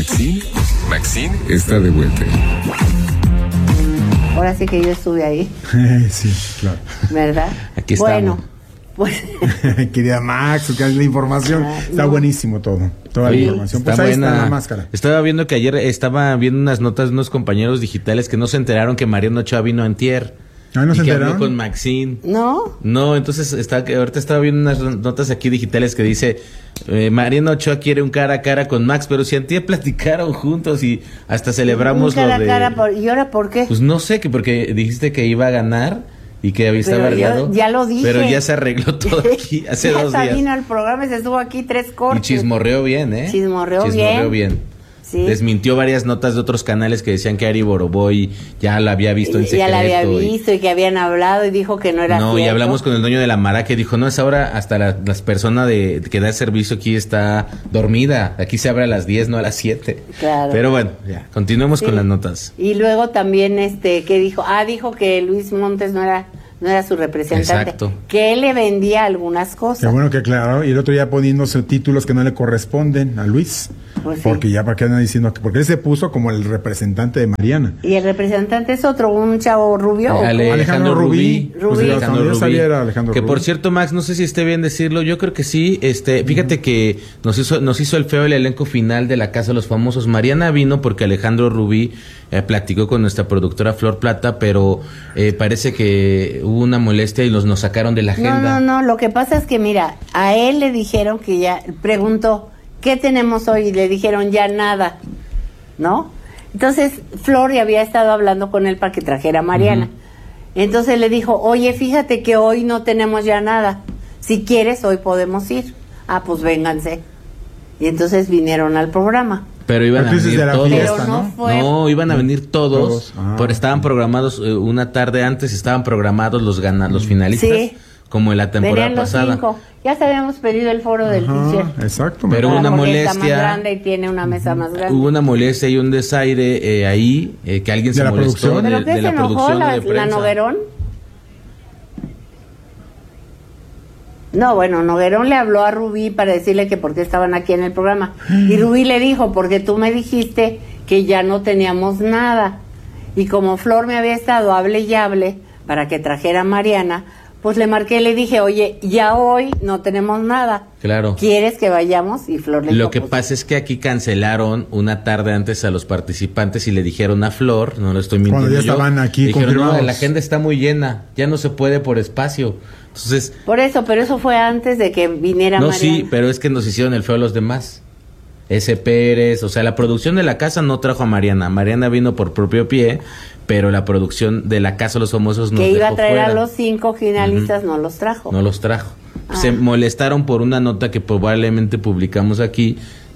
Maxine está de vuelta. Ahora sí que yo estuve ahí. Sí, claro. ¿Verdad? Aquí estamos. Bueno, pues... Querida Max, que es la información. Está buenísimo todo. Toda la información. Pues está ahí buena. está la máscara. Estaba viendo que ayer estaba viendo unas notas de unos compañeros digitales que no se enteraron que Mariano Ochoa vino antier. ¿Ah, no se y que enteraron? habló con Maxine. ¿No? No, entonces ahorita estaba viendo unas notas aquí digitales que dice Mariano Ochoa quiere un cara a cara con Max, pero si antier platicaron juntos y hasta celebramos Un cara lo de... a cara, ¿y ahora por qué? Pues no sé, que porque dijiste que iba a ganar y que estaba Pero yo arreglado. ya lo dije. Pero ya se arregló todo aquí hace 2 días. Vino al programa y se estuvo aquí 3 cortes. Y chismorreó bien, ¿eh? Chismorreó bien. Sí. Desmintió varias notas de otros canales que decían que Ari Boroboy ya la había visto en secreto. Ya la había visto y que habían hablado y dijo que no era cierto. Y hablamos con el dueño de la Mara que dijo, no, es ahora hasta las personas que da servicio aquí está dormida. Aquí se abre a las 10, no a las 7. Claro. Pero bueno, ya, continuemos con las notas. Y luego también, ¿qué dijo? Dijo que Luis Montes no era su representante. Exacto. Que él le vendía algunas cosas. Qué bueno que aclaró. Y el otro día poniéndose títulos que no le corresponden a Luis. Pues sí. Porque ya para qué andan diciendo que... Porque él se puso como el representante de Mariana. Y el representante es otro, un chavo rubio. Alejandro Rubí. Pues Alejandro yo Rubí. sabía era Alejandro Que Rubí. por cierto, Max, no sé si esté bien decirlo, yo creo que sí. Fíjate que nos hizo el feo el elenco final de La Casa de los Famosos. Mariana vino porque Alejandro Rubí platicó con nuestra productora Flor Plata, pero parece que hubo una molestia y nos sacaron de la agenda. No, lo que pasa es que mira, a él le dijeron que ya, preguntó, ¿qué tenemos hoy? Y le dijeron ya nada, ¿no? Entonces Flor ya había estado hablando con él para que trajera a Mariana. Entonces le dijo, oye, fíjate que hoy no tenemos ya nada. Si quieres, hoy podemos ir. Pues vénganse. Y entonces vinieron al programa. Pero iban a venir todos. Fiesta, ¿no? Iban a venir todos. Pero estaban programados una tarde antes, estaban programados los finalistas. Sí. Como en la temporada venían los pasada. 5. Ya se habíamos pedido el foro del teacher. Exacto. Pero hubo una molestia. Está más grande y tiene una mesa más grande. Hubo una molestia y un desaire ahí, que alguien se molestó. ¿Pero qué se enojó la Noguerón? No, bueno, Noguerón le habló a Rubí para decirle que por qué estaban aquí en el programa. Y Rubí le dijo, porque tú me dijiste que ya no teníamos nada. Y como Flor me había estado hable y hable para que trajera a Mariana, pues le marqué y le dije, oye, ya hoy no tenemos nada. Claro. ¿Quieres que vayamos? Y Flor le dijo, Lo que pasa es que aquí cancelaron una tarde antes a los participantes y le dijeron a Flor, no lo estoy mintiendo. Cuando ya estaban aquí dijeron, confirmados. no, la agenda está muy llena, ya no se puede por espacio. Entonces, por eso, pero eso fue antes de que viniera Mariana. Sí, pero es que nos hicieron el feo los demás. S. Pérez, o sea, la producción de La Casa no trajo a Mariana. Mariana vino por propio pie, pero la producción de La Casa de los Famosos nos que iba a traer fuera. A los 5 finalistas, no los trajo. No los trajo. Se molestaron por una nota que probablemente publicamos aquí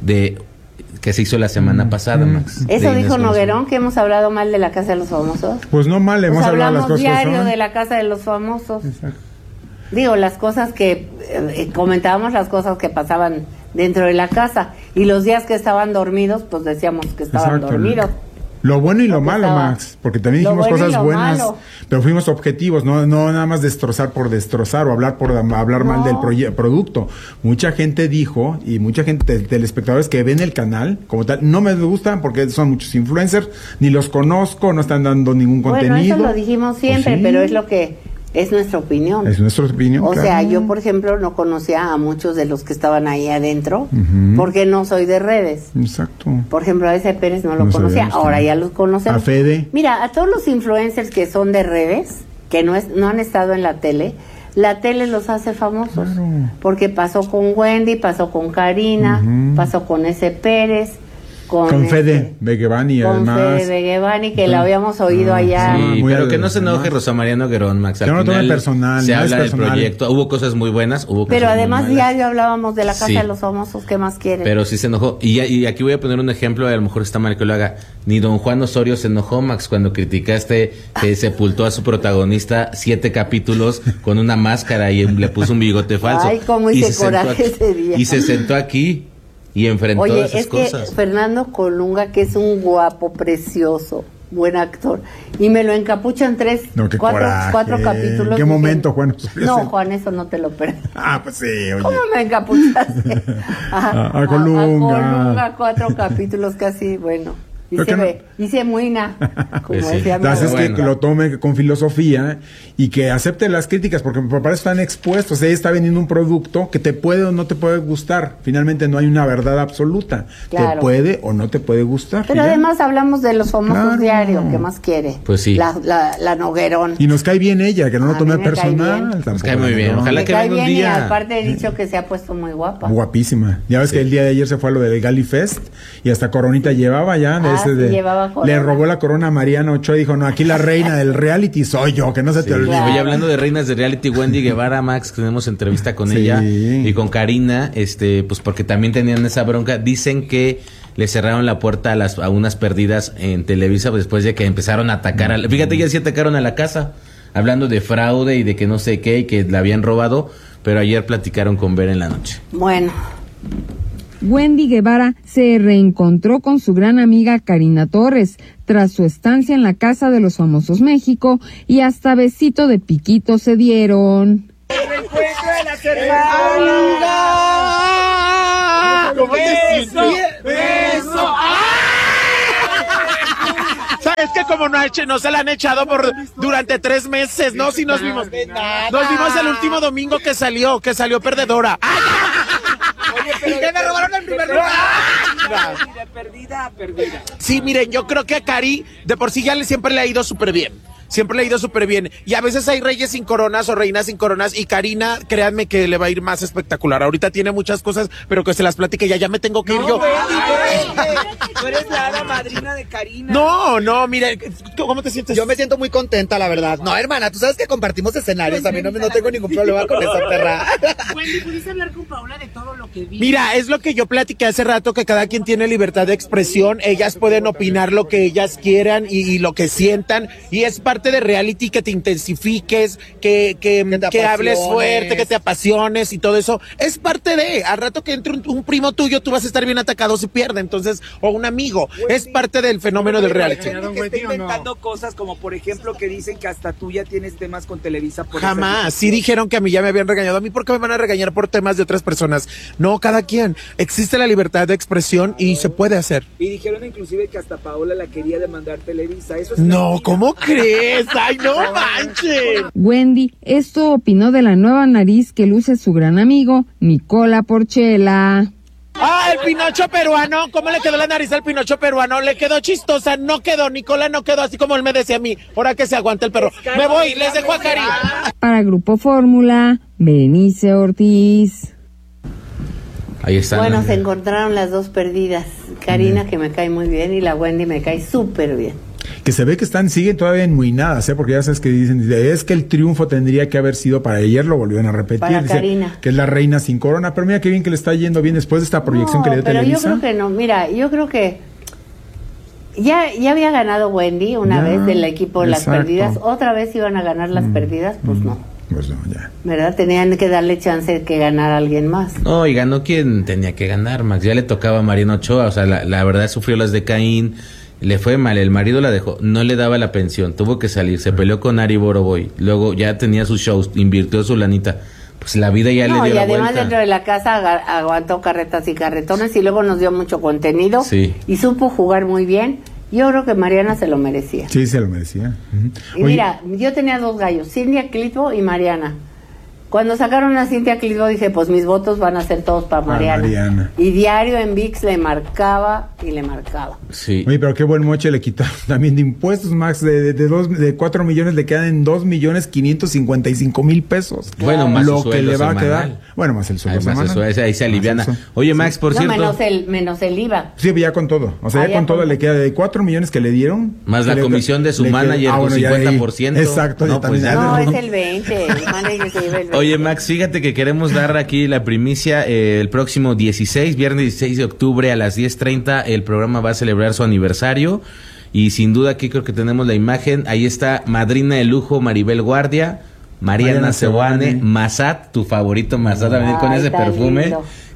que se hizo la semana pasada, Max. Eso dijo Noguerón, que hemos hablado mal de La Casa de los Famosos. Pues no mal, hemos hablado las cosas. Hablamos diario de La Casa de los Famosos. Exacto. Digo, las cosas que comentábamos, las cosas que pasaban dentro de la casa, y los días que estaban dormidos, pues decíamos que estaban dormidos. Lo bueno y lo malo, Max, porque también dijimos cosas buenas, pero fuimos objetivos, no nada más destrozar por destrozar o hablar por hablar mal del producto. Mucha gente dijo, y mucha gente, telespectadores que ven el canal como tal, no me gustan porque son muchos influencers, ni los conozco, no están dando ningún contenido. Bueno, eso lo dijimos siempre, sí, pero es lo que... Es nuestra opinión. Es nuestra opinión. O sea, yo, por ejemplo, no conocía a muchos de los que estaban ahí adentro, porque no soy de redes. Exacto. Por ejemplo, a ese Pérez no lo conocía, ahora ya los conocemos. A Fede. Mira, a todos los influencers que son de redes, que no han estado en la tele los hace famosos. Claro. Porque pasó con Wendy, pasó con Karina, pasó con ese Pérez. Con Fede Begevani, además. Con Fede Begevani, que la habíamos oído allá. Sí, pero que no se enoje Rosa María Noguerón, Max. Al final personal, se habla del proyecto. Hubo cosas muy buenas, pero además diario hablábamos de La Casa de los Famosos. ¿Qué más quieren? Pero sí se enojó. Y aquí voy a poner un ejemplo, a lo mejor está mal que lo haga. Ni don Juan Osorio se enojó, Max, cuando criticaste que sepultó a su protagonista 7 capítulos con una máscara y le puso un bigote falso. Ay, cómo hice coraje ese día. Y se sentó aquí y enfrentó esas cosas. Fernando Colunga, que es un guapo precioso, buen actor. Y me lo encapuchan cuatro capítulos. ¿En qué momento, Juan? No, Juan, eso no te lo perdono. Pues sí, oye. ¿Cómo me encapuchaste? A Colunga. A 4 capítulos casi, bueno. Hice muina, como decía mi abuelo. abuelo. Es que lo tome con filosofía y que acepte las críticas, porque para eso están expuestos. Ella está vendiendo un producto que te puede o no te puede gustar. Finalmente no hay una verdad absoluta. Claro. Te puede o no te puede gustar. Pero además hablamos de los famosos diarios. ¿Qué más quiere? Pues sí. La Noguerón. Y nos cae bien ella, que no lo tome personal. Nos cae muy bien. Ojalá que venga un día. Y aparte he dicho que se ha puesto muy guapa. Guapísima. Ya ves que el día de ayer se fue a lo del Galifest y hasta coronita llevaba ya. Llevaba corona. Le robó la corona a Mariana Ochoa y dijo, no, aquí la reina del reality soy yo, que no se te olvide. Claro. Oye, hablando de reinas de reality, Wendy Guevara, Max, tenemos entrevista con ella y con Karina, pues porque también tenían esa bronca. Dicen que le cerraron la puerta a unas perdidas en Televisa después de que empezaron a atacar. Fíjate, ya sí atacaron a la casa, hablando de fraude y de que no sé qué, y que la habían robado, pero ayer platicaron con Vera en la noche. Bueno. Wendy Guevara se reencontró con su gran amiga Karina Torres tras su estancia en la Casa de los Famosos México y hasta besito de piquito se dieron. ¡El reencuentro de las hermanas! ¡Beso! ¿Sabes que como no se la han echado durante 3 meses, ¿no? Si nos vimos. Nos vimos el último domingo que salió perdedora. Oye, pero me robaron el primer lugar. De perdida a perdida. Sí, miren, yo creo que a Cari de por sí siempre le ha ido súper bien. Siempre le ha ido súper bien. Y a veces hay reyes sin coronas o reinas sin coronas. Y Karina, créanme que le va a ir más espectacular. Ahorita tiene muchas cosas, pero que se las platique. Ya me tengo que ir yo. Tú eres la hada madrina de Karina. No, mire, ¿cómo te sientes? Yo me siento muy contenta, la verdad. No, hermana, tú sabes que compartimos escenarios. A mí no tengo ningún problema con esa perra. Wendy, ¿pudiste hablar con Paola de todo lo que vi? Mira, es lo que yo platiqué hace rato, que cada quien tiene libertad de expresión. Ellas pueden opinar lo que ellas quieran y lo que sientan. Y es parte de reality que te intensifiques, que hables fuerte, que te apasiones y todo eso. Es parte de, al rato que entre un primo tuyo, tú vas a estar bien atacado si pierde, entonces, o un amigo. Es parte del fenómeno del reality. Que está inventando cosas como, por ejemplo, que dicen que hasta tú ya tienes temas con Televisa. Jamás. Sí dijeron que a mí ya me habían regañado. ¿A mí por qué me van a regañar por temas de otras personas? No, cada quien. Existe la libertad de expresión y se puede hacer. Y dijeron inclusive que hasta Paola la quería demandar Televisa. Eso es no, mentira. ¿cómo crees? ¡Ay, no manches! Wendy, esto opinó de la nueva nariz que luce su gran amigo, Nicola Porchela. Ah, el Pinocho peruano. ¿Cómo le quedó la nariz al Pinocho peruano? Le quedó chistosa. No quedó, Nicola no quedó así como él me decía a mí. Ahora que se aguanta el perro. Me voy, les dejo a Cari. Para Grupo Fórmula, Berenice Ortiz. Ahí está. Bueno, se encontraron las dos perdidas. Karina, que me cae muy bien, y la Wendy me cae súper bien. Que se ve que siguen todavía enmuinadas, porque ya sabes que dicen, es que el triunfo tendría que haber sido para ayer, lo volvieron a repetir. Para dice, Karina. que es la reina sin corona, pero mira qué bien que le está yendo bien después de esta proyección que le dio Televisa. Pero yo creo que no, mira, yo creo que ya había ganado Wendy una vez del equipo de las perdidas, otra vez iban a ganar las perdidas, pues no. Pues no, ya. ¿Verdad? Tenían que darle chance de que ganara alguien más. No, y ganó quien tenía que ganar, Max. Ya le tocaba a Mariana Ochoa, o sea, la verdad sufrió las de Caín. Le fue mal, el marido la dejó, no le daba la pensión, tuvo que salir, se peleó con Ari Boroboy, luego ya tenía sus shows, invirtió su lanita, pues la vida ya le dio la vuelta. No, y además dentro de la casa aguantó carretas y carretones y luego nos dio mucho contenido y supo jugar muy bien. Yo creo que Mariana se lo merecía. Sí, se lo merecía. Y mira, yo tenía 2 gallos, Cintia Clitbo y Mariana. Cuando sacaron a Cintia Clitbo dije, pues mis votos van a ser todos para Mariana. Y diario en ViX le marcaba y le marcaba. Sí. Oye, pero qué buen moche le quitaron también de impuestos, Max. De 4 millones le quedan en 2,555,000 pesos. Bueno, más lo su que le va semanal. A quedar. Bueno, más el sueldo semanal. Ahí se aliviana. Oye, Max, por cierto. Menos el IVA. Sí, ya con todo. O sea, ya con todo le queda de 4 millones que le dieron. Más la comisión de su manager, con 50%. Exacto. No, pues no, es el 20. El manager se lleva el 20. Oye, Max, fíjate que queremos dar aquí la primicia. El próximo 16, viernes 16 de octubre a las 10:30, el programa va a celebrar su aniversario. Y sin duda aquí creo que tenemos la imagen. Ahí está Madrina de Lujo, Maribel Guardia, Mariana Seoane, Massat, tu favorito Massat, a venir con ese perfume. Lindo.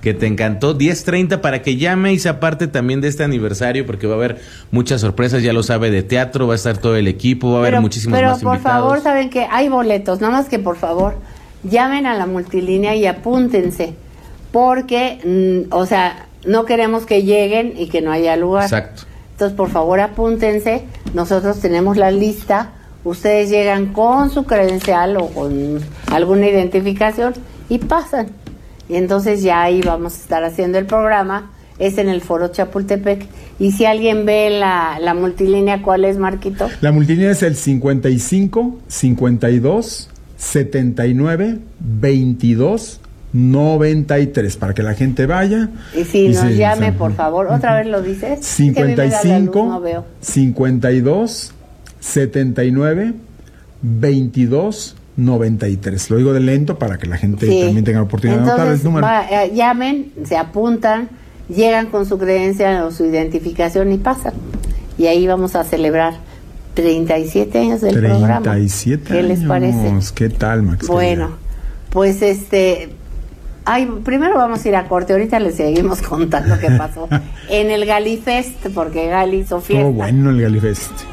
que te encantó. 10:30 para que llame y sea parte también de este aniversario, porque va a haber muchas sorpresas, ya lo sabe, de teatro, va a estar todo el equipo, va a haber muchísimos más invitados. Pero por favor, saben que hay boletos, nada más que por favor, llamen a la multilínea y apúntense, porque, o sea, no queremos que lleguen y que no haya lugar. Exacto. Entonces, por favor, apúntense, nosotros tenemos la lista, ustedes llegan con su credencial o con alguna identificación y pasan. Y entonces ya ahí vamos a estar haciendo el programa, es en el Foro Chapultepec. Y si alguien ve la multilínea, ¿cuál es, Marquito? La multilínea es el 55 52 79 22 93, para que la gente vaya. Y si nos llame, por favor, otra vez lo dices. 55 no veo. 52 79 22 93. Lo digo de lento para que la gente también tenga la oportunidad de anotar el número. Llamen, se apuntan, llegan con su credencial o su identificación y pasan. Y ahí vamos a celebrar 37 años del programa. 37 ¿Qué les parece? ¿Qué tal, Max? Bueno, pues primero vamos a ir a corte, ahorita les seguimos contando qué pasó en el Galifest, porque Gali hizo fiesta. Bueno el Galifest.